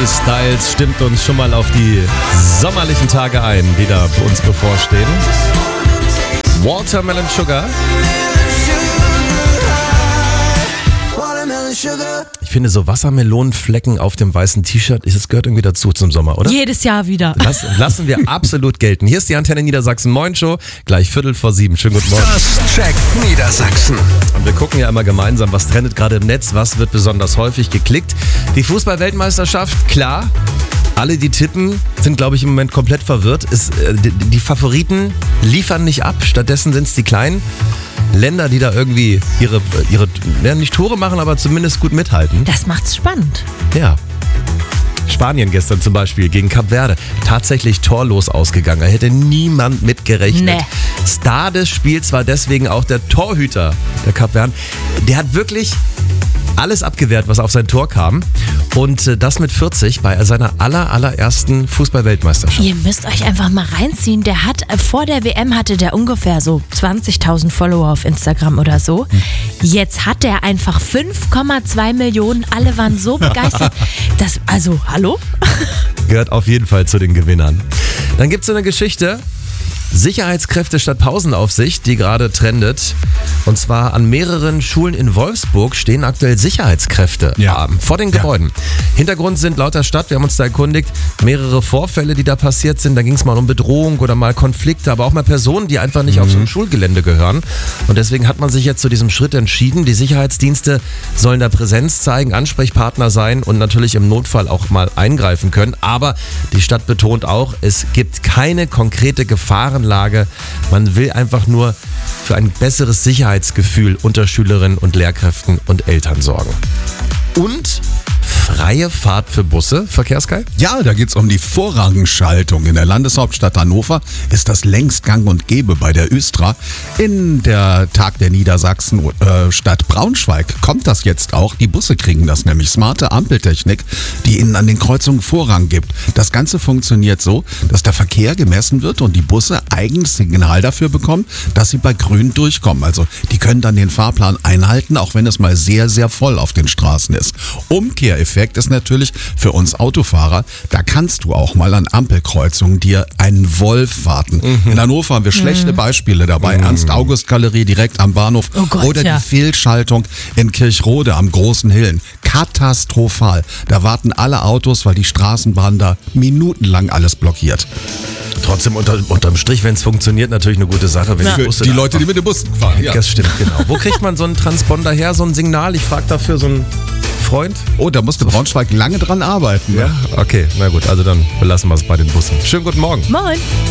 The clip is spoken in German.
Harry Styles stimmt uns schon mal auf die sommerlichen Tage ein, die da uns bevorstehen. Watermelon Sugar. Ich finde, so Wassermelonenflecken auf dem weißen T-Shirt, das gehört irgendwie dazu zum Sommer, oder? Jedes Jahr wieder. Lassen wir absolut gelten. Hier ist die Antenne Niedersachsen Moin Show, gleich 6:45. Schönen guten Morgen. Das checkt Niedersachsen. Und wir gucken ja immer gemeinsam, was trendet gerade im Netz, was wird besonders häufig geklickt. Die Fußball-Weltmeisterschaft, klar. Alle, die tippen, sind, glaube ich, im Moment komplett verwirrt. Die Favoriten liefern nicht ab. Stattdessen sind es die kleinen Länder, die da irgendwie ihre nicht Tore machen, aber zumindest gut mithalten. Das macht's spannend. Ja. Spanien gestern zum Beispiel gegen Kap Verde. Tatsächlich torlos ausgegangen. Da hätte niemand mit gerechnet. Nee. Star des Spiels war deswegen auch der Torhüter der Kap Verden. Der hat wirklich alles abgewehrt, was auf sein Tor kam. Und das mit 40 bei seiner allerersten Fußball-Weltmeisterschaft. Ihr müsst euch einfach mal reinziehen. Der hat vor der WM hatte der ungefähr so 20.000 Follower auf Instagram oder so. Jetzt hat der einfach 5,2 Millionen. Alle waren so begeistert. Hallo? Gehört auf jeden Fall zu den Gewinnern. Dann gibt es so eine Geschichte. Sicherheitskräfte statt Pausenaufsicht, die gerade trendet. Und zwar an mehreren Schulen in Wolfsburg stehen aktuell Sicherheitskräfte vor den Gebäuden. Hintergrund sind laut der Stadt, wir haben uns da erkundigt, mehrere Vorfälle, die da passiert sind. Da ging es mal um Bedrohung oder mal Konflikte, aber auch mal Personen, die einfach nicht auf so ein Schulgelände gehören. Und deswegen hat man sich jetzt zu diesem Schritt entschieden. Die Sicherheitsdienste sollen da Präsenz zeigen, Ansprechpartner sein und natürlich im Notfall auch mal eingreifen können. Aber die Stadt betont auch, es gibt keine konkrete Gefahrenlage. Man will einfach nur für ein besseres Sicherheitsgefühl unter Schülerinnen und Lehrkräften und Eltern sorgen. Und freie Fahrt für Busse, Verkehrskai? Ja, da geht's um die Vorrangschaltung. In der Landeshauptstadt Hannover ist das längst gang und gäbe bei der Östra. In der Tag der Niedersachsen Stadt Braunschweig kommt das jetzt auch. Die Busse kriegen das nämlich. Smarte Ampeltechnik, die ihnen an den Kreuzungen Vorrang gibt. Das Ganze funktioniert so, dass der Verkehr gemessen wird und die Busse eigenes Signal dafür bekommen, dass sie bei Grün durchkommen. Also die können dann den Fahrplan einhalten, auch wenn es mal sehr, sehr voll auf den Straßen ist. Umkehreffekt ist natürlich für uns Autofahrer, da kannst du auch mal an Ampelkreuzungen dir einen Wolf warten. In Hannover haben wir schlechte Beispiele dabei. Ernst-August-Galerie direkt am Bahnhof oder die Fehlschaltung in Kirchrode am Großen Hillen. Katastrophal. Da warten alle Autos, weil die Straßenbahn da minutenlang alles blockiert. Trotzdem unterm Strich, wenn es funktioniert, natürlich eine gute Sache. Wenn die Busse Leute, die mit den Bussen fahren. Ja. Das stimmt, genau. Wo kriegt man so einen Transponder her, so ein Signal? Ich frage dafür so einen Freund. Oh, da musste Braunschweig lange dran arbeiten. Ja, okay, na gut, also dann belassen wir es bei den Bussen. Schönen guten Morgen. Moin.